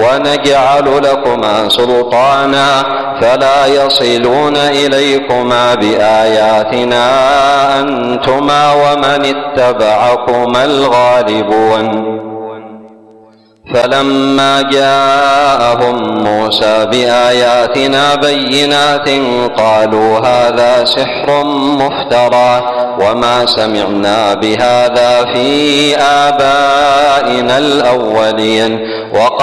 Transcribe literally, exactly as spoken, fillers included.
ونجعل لكما سلطانا فلا يصلون إليكما بآياتنا أنتما ومن اتبعكما الغالبون. فلما جاءهم موسى بآياتنا بينات قالوا هذا سحر مفترى وما سمعنا بهذا في آبائنا الأولين.